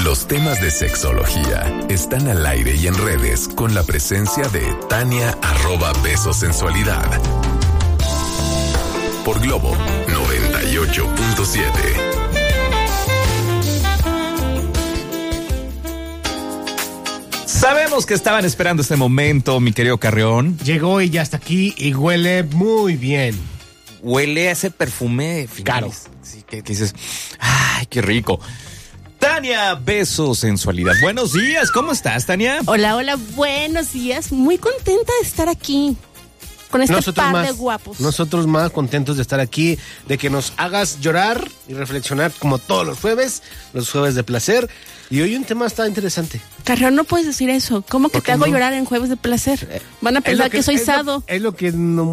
Los temas de sexología están al aire y en redes con la presencia de Tania @besosensualidad. Por Globo 98.7. Sabemos que estaban esperando este momento, mi querido Carrión. Llegó y ya está aquí y huele muy bien. Huele a ese perfume Caro. Sí, que dices, ¡ay, qué rico! Tania, Beso Sensualidad. Buenos días, ¿cómo estás, Tania? Hola, buenos días. Muy contenta de estar aquí con este par de guapos. Nosotros más contentos de estar aquí, de que nos hagas llorar y reflexionar como todos los jueves de placer. Y hoy un tema está interesante. Carrión, no puedes decir eso. ¿Cómo que te hago llorar en jueves de placer? Van a pensar que soy sado. Es lo que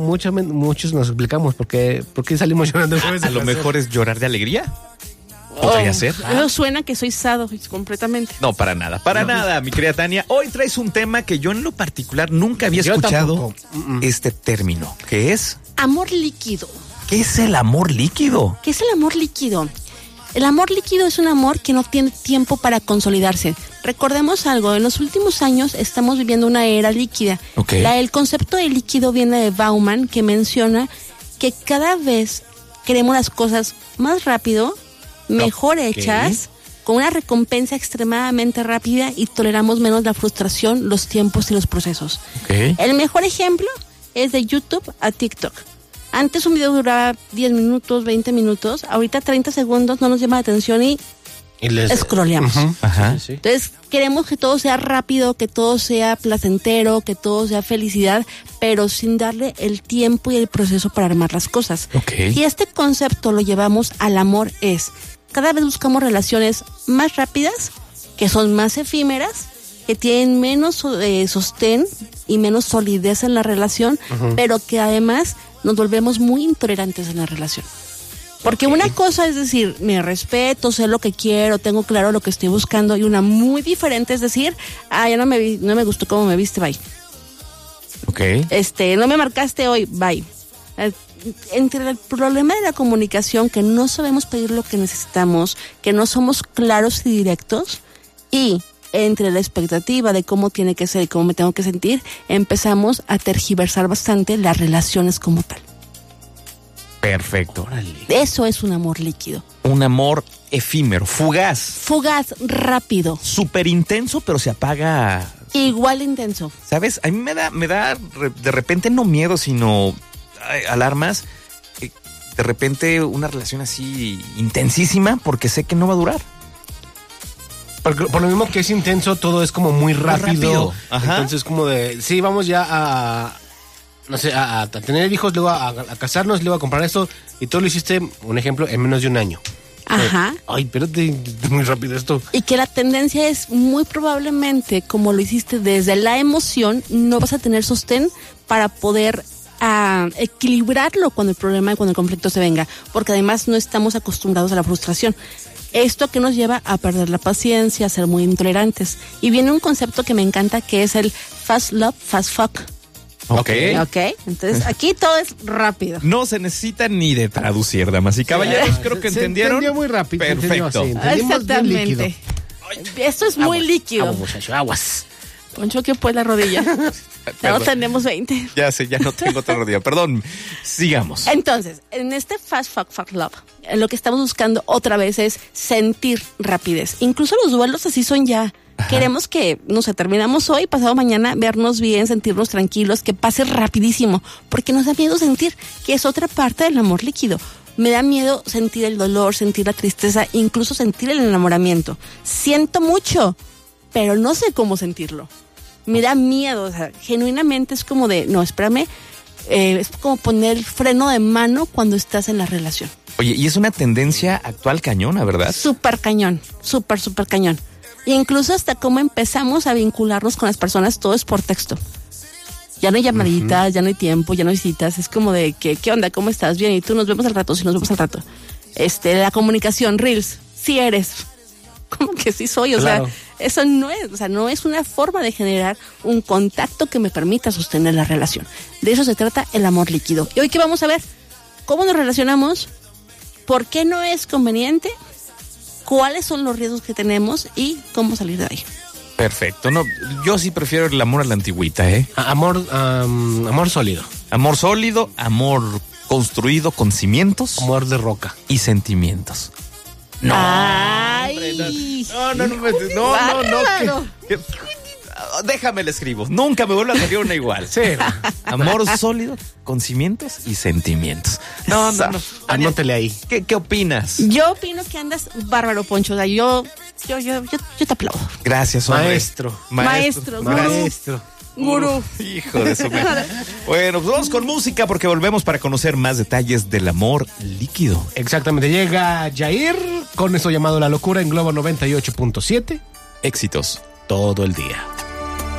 muchos nos explicamos. ¿Por qué salimos llorando en jueves de placer? A lo mejor es llorar de alegría. ¿Podría ser? Eso suena que soy sado completamente. No, para nada, mi querida Tania. Hoy traes un tema que yo en lo particular nunca había escuchado este término, que es... Amor líquido. ¿Qué es el amor líquido? ¿Qué es el amor líquido? El amor líquido es un amor que no tiene tiempo para consolidarse. Recordemos algo, en los últimos años estamos viviendo una era líquida. Okay. El concepto de líquido viene de Bauman, que menciona que cada vez queremos las cosas más rápido, mejor hechas, con una recompensa extremadamente rápida y toleramos menos la frustración, los tiempos y los procesos. Okay. El mejor ejemplo es de YouTube a TikTok. Antes un video duraba 10 minutos, 20 minutos, ahorita 30 segundos no nos llama la atención y scrolleamos. Ajá. Sí. Entonces queremos que todo sea rápido, que todo sea placentero, que todo sea felicidad, pero sin darle el tiempo y el proceso para armar las cosas. Okay. Y este concepto lo llevamos al amor cada vez buscamos relaciones más rápidas, que son más efímeras, que tienen menos sostén y menos solidez en la relación, pero que además nos volvemos muy intolerantes en la relación. Porque una cosa es decir, me respeto, sé lo que quiero, tengo claro lo que estoy buscando, y una muy diferente es decir, ya no me gustó cómo me viste, bye. Okay. No me marcaste hoy, bye. Entre el problema de la comunicación, que no sabemos pedir lo que necesitamos, que no somos claros y directos, y entre la expectativa de cómo tiene que ser y cómo me tengo que sentir, empezamos a tergiversar bastante las relaciones como tal. Perfecto. Eso es un amor líquido. Un amor efímero, fugaz. Fugaz, rápido. Súper intenso, pero se apaga. Igual intenso. ¿Sabes? A mí me da de repente no miedo, sino alarmas. De repente una relación así intensísima porque sé que no va a durar. Por lo mismo que es intenso, todo es como muy rápido. Ajá. Entonces como de, sí, vamos ya a tener hijos, luego a casarnos, luego a comprar esto, y todo lo hiciste, un ejemplo, en menos de un año. Ajá. Ay, espérate, muy rápido esto. Y que la tendencia es muy probablemente, como lo hiciste desde la emoción, no vas a tener sostén para poder equilibrarlo cuando el conflicto se venga, porque además no estamos acostumbrados a la frustración. Esto que nos lleva a perder la paciencia, a ser muy intolerantes. Y viene un concepto que me encanta, que es el fast love, fast fuck. Ok. Entonces aquí todo es rápido. No se necesita ni de traducir, damas y caballeros. Creo que entendieron. Entendió muy rápido. Perfecto. Exactamente. Esto es muy líquido. Aguas, muchacho, aguas. Poncho, ¿qué pues la rodilla? Ya no tenemos 20. Ya sé, ya no tengo otra rodilla. Perdón, sigamos. Entonces, en este fast fuck love, lo que estamos buscando otra vez es sentir rapidez. Incluso los duelos así son ya. Ajá. Queremos que, no sé, terminamos hoy, pasado mañana, vernos bien, sentirnos tranquilos, que pase rapidísimo, porque nos da miedo sentir, que es otra parte del amor líquido. Me da miedo sentir el dolor, sentir la tristeza, incluso sentir el enamoramiento. Siento mucho, pero no sé cómo sentirlo. Me da miedo, o sea, genuinamente es como de, no, espérame, es como poner el freno de mano cuando estás en la relación. Oye, y es una tendencia actual cañona, ¿verdad? Súper cañón, súper cañón. E incluso hasta cómo empezamos a vincularnos con las personas, todo es por texto. Ya no hay llamaditas, ya no hay tiempo, ya no hay citas, es como de, ¿qué onda? ¿Cómo estás? Bien, y tú, nos vemos al rato, sí, nos vemos al rato. La comunicación, reels, sí eres. ¿Cómo que sí soy? Claro. O sea, eso no es una forma de generar un contacto que me permita sostener la relación. De eso se trata el amor líquido. Y hoy, ¿qué vamos a ver? ¿Cómo nos relacionamos? ¿Por qué no es conveniente? cuáles son los riesgos que tenemos y cómo salir de ahí. Perfecto. No, yo sí prefiero el amor a la antigüita, ¿eh? Amor sólido. Amor sólido, amor construido con cimientos Amor de roca. y sentimientos. No. Ay. No. Déjame le escribo. Nunca me vuelve a salir una igual. Sí. Amor sólido con cimientos y sentimientos. No. Anótele ahí. ¿Qué opinas? Yo opino que andas bárbaro, Poncho. O sea, yo te aplaudo. Gracias, hombre. Maestro. Gurú. Hijo de su madre. Bueno, pues vamos con música porque volvemos para conocer más detalles del amor líquido. Exactamente. Llega Jair con eso llamado La Locura en Globo 98.7. Éxitos todo el día.